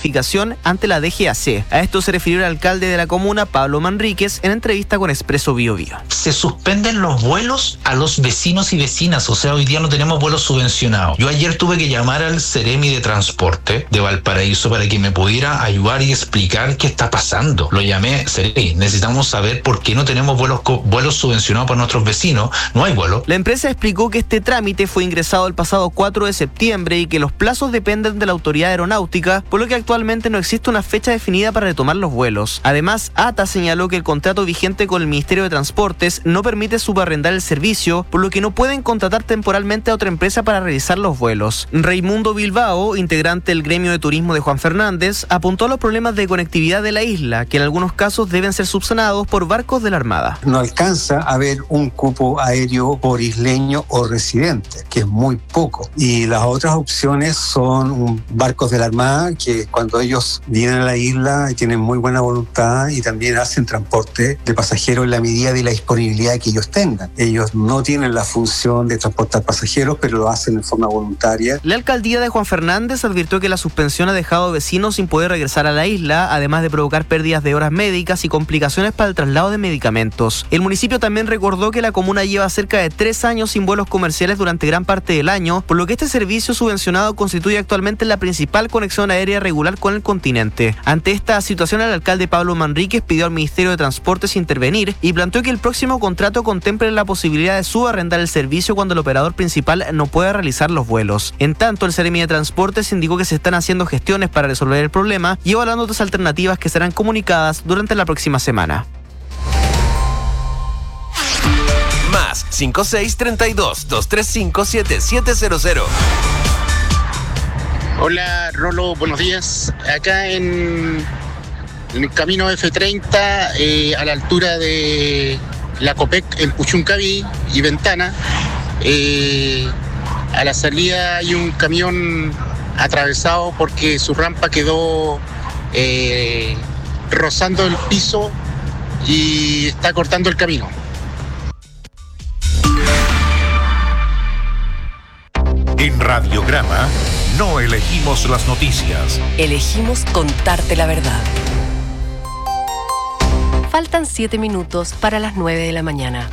notificación ante la DGAC. A esto se refirió el alcalde de la comuna, Pablo Manríquez, en entrevista con Expreso Biobío. Se suspenden los vuelos a los vecinos y vecinas, o sea, hoy día no tenemos vuelos subvencionados. Yo ayer tuve que llamar al Ceremi de Transporte de Valparaíso para que me pudiera ayudar y explicar qué está pasando. Lo llamé, Ceremi, necesitamos saber por qué no tenemos vuelos subvencionados para nuestros vecinos. No hay vuelo. La empresa explicó que este trámite fue ingresado el pasado 4 de septiembre y que los plazos dependen de la autoridad aeronáutica, por lo que actualmente no existe una fecha definida para retomar los vuelos. Además, ATA señaló que el contrato vigente con el Ministerio de Transportes no permite subarrendar el servicio, por lo que no pueden contratar temporalmente a otra empresa para realizar los vuelos. Raimundo Bilbao, integrante del gremio de turismo de Juan Fernández, apuntó a los problemas de conectividad de la isla, que en algunos casos deben ser subsanados por barcos de la Armada. No alcanza a haber un cupo aéreo por isleño o residente, que es muy poco. Y las otras opciones son barcos de la Armada, que cuando ellos vienen a la isla tienen muy buena voluntad y también hacen transporte de pasajeros en la medida de la disponibilidad que ellos tengan. Ellos no tienen la función de transportar pasajeros, pero lo hacen en forma voluntaria. La alcaldía de Juan Fernández advirtió que la suspensión ha dejado vecinos sin poder regresar a la isla, además de provocar pérdidas de horas médicas y complicaciones para el traslado de medicamentos. El municipio también recordó que la comuna lleva cerca de 3 años sin vuelos comerciales durante gran parte del año, por lo que este servicio subvencionado constituye actualmente la principal conexión aérea regular con el continente. Ante esta situación, el alcalde Pablo Manríquez pidió al Ministerio de Transportes intervenir y planteó que el próximo contrato contemple la posibilidad de subarrendar el servicio cuando el operador principal no pueda realizar los vuelos. En tanto, el Ceremi de Transportes indicó que se están haciendo gestiones para resolver el problema y evaluando otras alternativas que serán comunicadas durante la próxima semana. Más 5632-235-7700. Hola Rolo, buenos días. Acá en el camino F30, a la altura de la Copec en Puchuncaví y Ventana, a la salida hay un camión atravesado porque su rampa quedó rozando el piso y está cortando el camino. En Radiograma no elegimos las noticias. Elegimos contarte la verdad. Faltan 7 minutos para las 9 de la mañana.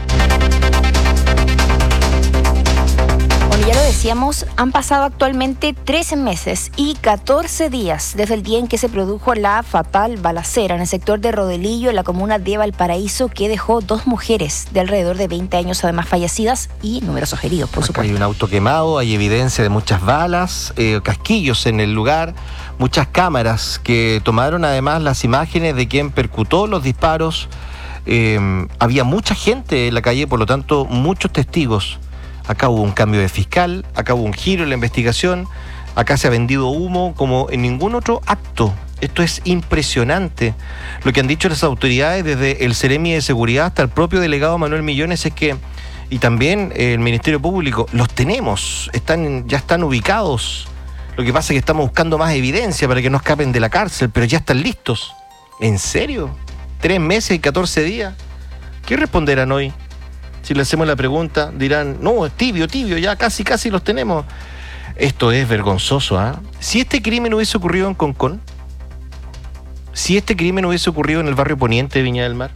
Bueno, ya lo decíamos, han pasado actualmente 13 meses y 14 días desde el día en que se produjo la fatal balacera en el sector de Rodelillo, en la comuna de Valparaíso, que dejó 2 mujeres de alrededor de 20 años además fallecidas y numerosos heridos, por supuesto. Hay un auto quemado, hay evidencia de muchas balas, casquillos en el lugar, muchas cámaras que tomaron además las imágenes de quien percutó los disparos. Había mucha gente en la calle, por lo tanto, muchos testigos. Acá hubo un cambio de fiscal, acá hubo un giro en la investigación, acá se ha vendido humo como en ningún otro acto. Esto es impresionante. Lo que han dicho las autoridades, desde el Ceremi de Seguridad hasta el propio delegado Manuel Millones, es que, y también el Ministerio Público, los tenemos, ya están ubicados. Lo que pasa es que estamos buscando más evidencia para que no escapen de la cárcel, pero ya están listos. ¿En serio? 3 meses y 14 días. ¿Qué responderán hoy? Si le hacemos la pregunta, dirán, no, es tibio, ya casi los tenemos. Esto es vergonzoso, ¿ah? Si este crimen hubiese ocurrido en Concón, si este crimen hubiese ocurrido en el barrio Poniente de Viña del Mar,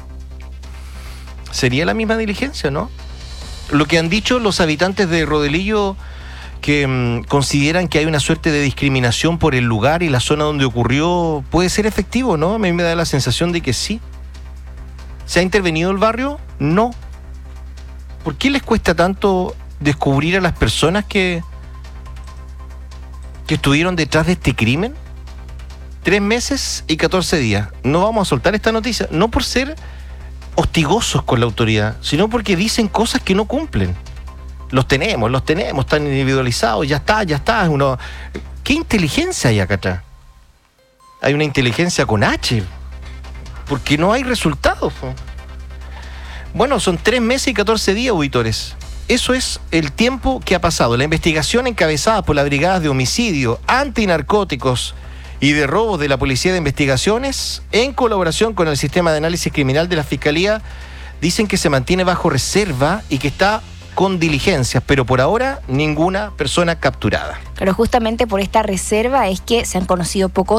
sería la misma diligencia, ¿no? Lo que han dicho los habitantes de Rodelillo, que consideran que hay una suerte de discriminación por el lugar y la zona donde ocurrió, puede ser efectivo, ¿no? A mí me da la sensación de que sí. ¿Se ha intervenido el barrio? No. ¿Por qué les cuesta tanto descubrir a las personas que estuvieron detrás de este crimen? 3 meses y 14 días. No vamos a soltar esta noticia, no por ser hostigosos con la autoridad, sino porque dicen cosas que no cumplen. Los tenemos, están individualizados, ya está. ¿Qué inteligencia hay acá atrás? Hay una inteligencia con H, porque no hay resultados. Bueno, son 3 meses y 14 días, auditores. Eso es el tiempo que ha pasado. La investigación encabezada por las brigadas de homicidio, antinarcóticos y de robos de la Policía de Investigaciones, en colaboración con el Sistema de Análisis Criminal de la Fiscalía, dicen que se mantiene bajo reserva y que está con diligencias, pero por ahora ninguna persona capturada. Pero justamente por esta reserva es que se han conocido pocos